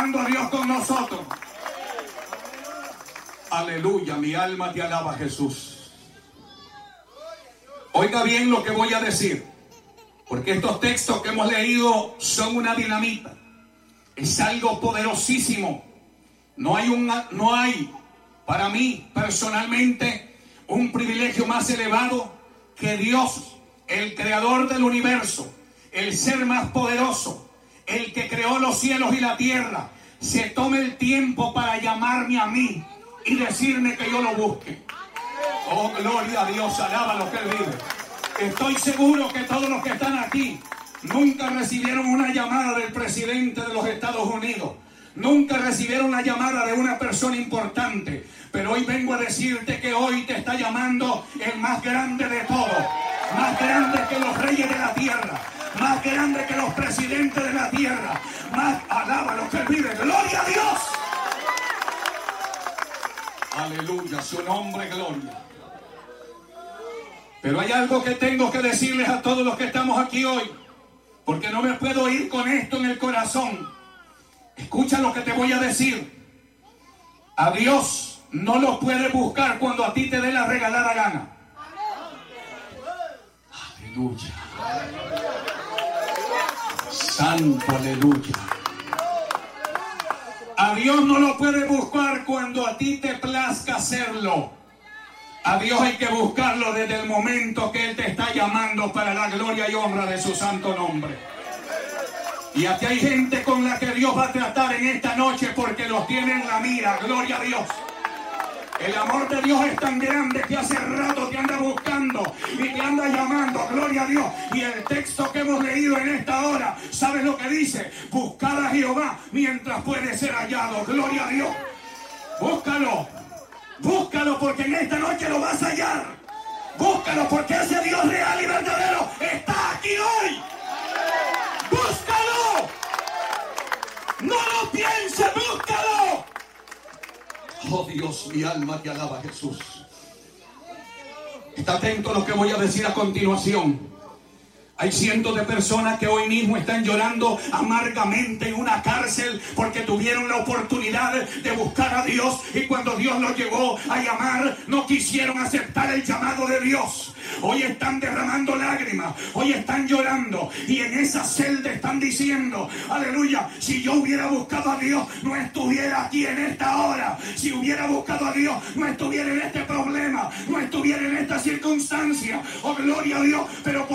amando a Dios con nosotros. Aleluya, mi alma te alaba, Jesús. Oiga bien lo que voy a decir, porque estos textos que hemos leído son una dinamita. Es algo poderosísimo. No hay para mí personalmente un privilegio más elevado que Dios, el creador del universo, el ser más poderoso, el que creó los cielos y la tierra, se tome el tiempo para llamarme a mí y decirme que yo lo busque. Oh, gloria a Dios, alaba lo que Él vive. Estoy seguro que todos los que están aquí nunca recibieron una llamada del presidente de los Estados Unidos. Nunca recibieron la llamada de una persona importante. Pero hoy vengo a decirte que hoy te está llamando el más grande de todos. Más grande que los reyes de la tierra. Más grande que los presidentes de la tierra. Más, alaba lo que Él vive. ¡Gloria a Dios! Aleluya, su nombre, gloria. Pero hay algo que tengo que decirles a todos los que estamos aquí hoy, porque no me puedo ir con esto en el corazón. Escucha lo que te voy a decir. A Dios no lo puedes buscar cuando a ti te dé la regalada gana. Aleluya. Santo, aleluya. A Dios no lo puedes buscar cuando a ti te plazca hacerlo. A Dios hay que buscarlo desde el momento que Él te está llamando para la gloria y honra de su santo nombre. Y aquí hay gente con la que Dios va a tratar en esta noche porque los tiene en la mira. Gloria a Dios. El amor de Dios es tan grande que hace rato te anda buscando y te anda llamando. Gloria a Dios. Y el texto que hemos leído en esta hora, ¿sabes lo que dice? Buscad a Jehová mientras puede ser hallado. Gloria a Dios. Búscalo. Búscalo porque en esta noche lo vas a hallar. Búscalo porque ese Dios real y verdadero está aquí hoy. ¡Búscalo! ¡No lo pienses! ¡Búscalo! Oh Dios, mi alma te alaba, Jesús. Está atento a lo que voy a decir a continuación. Hay cientos de personas que hoy mismo están llorando amargamente en una cárcel porque tuvieron la oportunidad de buscar a Dios y cuando Dios los llegó a llamar no quisieron aceptar el llamado de Dios. Hoy están derramando lágrimas, hoy están llorando y en esa celda están diciendo, aleluya, si yo hubiera buscado a Dios no estuviera aquí en esta hora. Si hubiera buscado a Dios no estuviera en este problema, no estuviera en esta circunstancia. Oh, gloria a Dios, pero